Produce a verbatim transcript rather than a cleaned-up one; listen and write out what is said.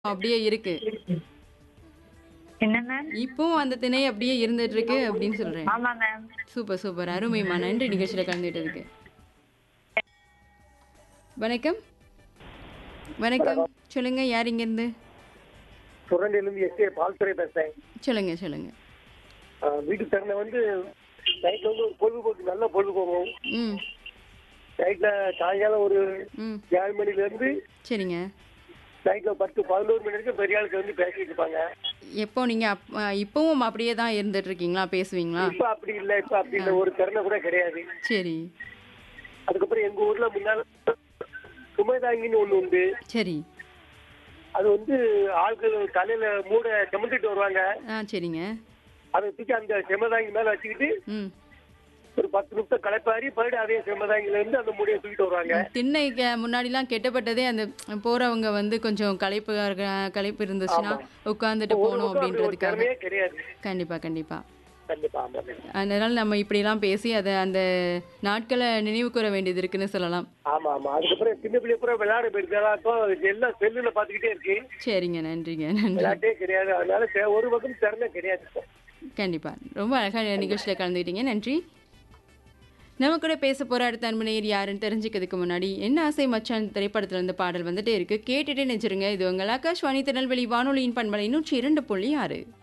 அப்படியே இருக்கு. என்ன மேம்? இப்பவும் அந்த திணை அப்படியே இருந்துட்டு இருக்கு அப்படின்னு சொல்றேன். ஆமா மேம். Super, super. அருமைம்மா. நன்றி நிகழ்ச்சியில கலந்துக்கிட்டதுக்கு. வணக்கம். வணக்கம். சொல்லுங்க யார் இங்கேருந்து? சுரண்டிலிருந்து எஸ் ஏ பால்துறை பேசுறேன். சொல்லுங்க, சொல்லுங்க. ஆஹ் வீட்டு திறனை வந்து நைட்ல வந்து ஒரு பொழுதுபோக்கு நல்ல பொழுதுபோக்கும். ம். நைட்ல சாயங்காலம் ஒரு ம். ஏழு மணில இருந்து சரிங்க. நைட்ல பத்து பதினோரு மணி வரைக்கும் பெரிய ஆளுக்கு வந்து பேசிட்டு இருப்பாங்க. எப்போ நீங்க அப் அ, இப்பவும் அப்படியே தான் இருந்துட்டு இருக்கீங்களா? பேசுவீங்களா? இப்ப அப்படி இல்ல இப்ப அப்படி இல்ல ஒரு திறனை கூட கிடையாது. சரி, அதுக்கப்புறம் எங்க ஊர்ல முன்னால சுமைதாங்கின்னு ஒண்ணு உண்டு. சரி. அது வந்து ஆட்கள் தலையில மூட சுமந்துட்டு வருவாங்க. ஆ சரிங்க. அதை தூக்கி அந்த செமதாங்கி மேல வச்சுக்கிட்டு ம். ஒரு பத்து நிமிஷம் களைப்பாரி மறுபடியும் அதே செமதாங்கில இருந்து அந்த மூடையை தூக்கிட்டு வருவாங்க. திண்ணைக்கு முன்னாடிலாம் கெட்டப்பட்டதே அந்த போறவங்க வந்து கொஞ்சம் களைப்பு இருக்க- களைப்பு இருந்துச்சுன்னா உட்காந்துட்டு ஒரு போகணும் பக்கம் அப்படி ஒரு அப்படின்றதுக்காக. திறமையே கிடையாது. கண்டிப்பா, கண்டிப்பா. கண்டிப்பா ஆமா. அதனால நம்ம இப்படிலாம் பேசி அதை அந்த நாட்களை நினைவு கூற வேண்டியது இருக்குன்னு சொல்லலாம். ஆமா ஆமா. அதுக்கப்புறம் சின்ன பிள்ளை பூரா விளையாட போயிருக்காக்கும் எல்லாம் செல்லுல பாத்துக்கிட்டே இருக்கு. சரிங்க, நன்றிங்க, நன்றி. விளையாட்டே கிடையாது. அதனால தெ- ஒரு பக்கம் திறமை கிடையாது. கண்டிப்பா. ரொம்ப அழகா நிகழ்ச்சியில கலந்துக்கிட்டீங்க. நன்றி. நம்ம கூட பேச போற அடுத்த அன்பு நேயர் யாருன்னு தெரிஞ்சுக்கிறதுக்கு முன்னாடி என்ன ஆசை மச்சான் திரைப்படத்துல இருந்து பாடல் வந்துட்டே இருக்கு. கேட்டுட்டே நினைச்சிருங்க. இது உங்கள் ஆகாஷ்வாணி திருநெல்வேலி வானொலியின் பண்பலை நூற்றி இரண்டு புள்ளி ஆறு.